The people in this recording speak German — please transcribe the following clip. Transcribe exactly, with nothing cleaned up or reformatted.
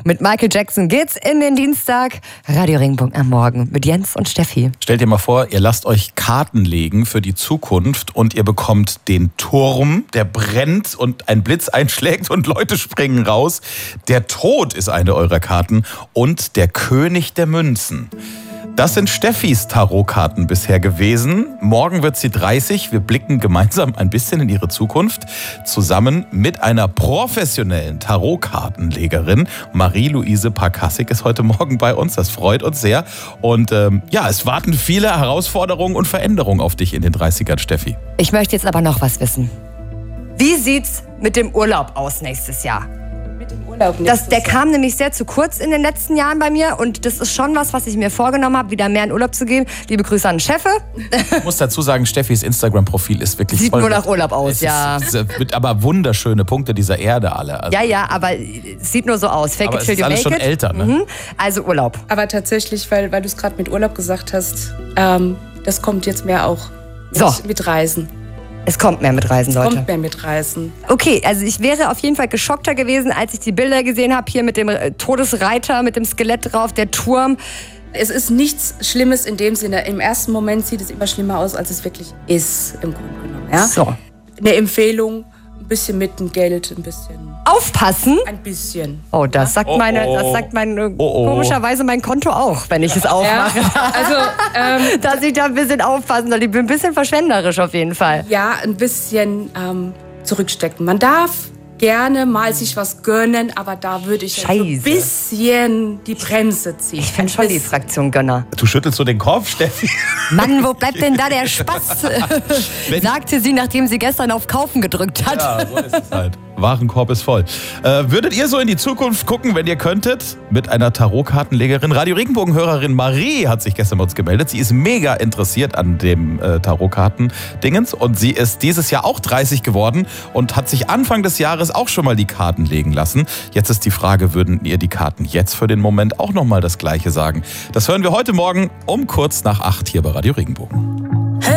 Mit Michael Jackson geht's in den Dienstag. Radio Regenbogen am Morgen mit Jens und Steffi. Stellt ihr mal vor, ihr lasst euch Karten legen für die Zukunft und ihr bekommt den Turm, der brennt und ein Blitz einschlägt und Leute springen raus. Der Tod ist eine eurer Karten und der König der Münzen. Das sind Steffis Tarotkarten bisher gewesen. Morgen wird sie dreißig. Wir blicken gemeinsam ein bisschen in ihre Zukunft. Zusammen mit einer professionellen Tarotkartenlegerin. Marie-Louise Parkassig ist heute Morgen bei uns. Das freut uns sehr. Und ähm, ja, es warten viele Herausforderungen und Veränderungen auf dich in den dreißigern, Steffi. Ich möchte jetzt aber noch was wissen. Wie sieht's mit dem Urlaub aus nächstes Jahr? Das, der kam nämlich sehr zu kurz in den letzten Jahren bei mir und das ist schon was, was ich mir vorgenommen habe, wieder mehr in Urlaub zu gehen. Liebe Grüße an Chefe. Ich muss dazu sagen, Steffis Instagram-Profil ist wirklich Sieht voll nur nach Urlaub aus, es ja. Ist, es mit aber wunderschöne Punkte dieser Erde alle. Also ja, ja, aber es sieht nur so aus. Fake aber it es till ist you alles make schon it. älter, ne? Mhm. Also Urlaub. Aber tatsächlich, weil, weil du es gerade mit Urlaub gesagt hast, ähm, das kommt jetzt mehr auch mit, So. mit Reisen. Es kommt mehr mit Reisen, Leute. Kommt mehr mit Reisen. Okay, also ich wäre auf jeden Fall geschockter gewesen, als ich die Bilder gesehen habe, hier mit dem Todesreiter, mit dem Skelett drauf, der Turm. Es ist nichts Schlimmes in dem Sinne. Im ersten Moment sieht es immer schlimmer aus, als es wirklich ist, im Grunde genommen. Ja? So. Eine Empfehlung, ein bisschen mit dem Geld, ein bisschen. Aufpassen? Ein bisschen. Oh, das sagt Oh, meine, oh. das sagt mein, Oh, oh. komischerweise mein Konto auch, wenn ich es aufmache. Ja, also, ähm, Dass ich da ein bisschen aufpassen soll. Ich bin ein bisschen verschwenderisch auf jeden Fall. ja, ein bisschen ähm, zurückstecken. Man darf gerne mal sich was gönnen, aber da würde ich so ein Scheiße. bisschen die Bremse ziehen. Ich bin schon die Bis- Fraktion Gönner. Du schüttelst so den Kopf, Steffi. Mann, wo bleibt denn da der Spaß? Sagte sie, nachdem sie gestern auf Kaufen gedrückt hat. Ja, so ist es halt. Warenkorb ist voll. Äh, würdet ihr so in die Zukunft gucken, wenn ihr könntet? Mit einer Tarotkartenlegerin. Radio Regenbogen-Hörerin Marie hat sich gestern bei uns gemeldet. Sie ist mega interessiert an dem äh, Tarotkarten-Dingens. Und sie ist dieses Jahr auch dreißig geworden und hat sich Anfang des Jahres auch schon mal die Karten legen lassen. Jetzt ist die Frage, würden ihr die Karten jetzt für den Moment auch nochmal das Gleiche sagen? Das hören wir heute Morgen um kurz nach acht hier bei Radio Regenbogen.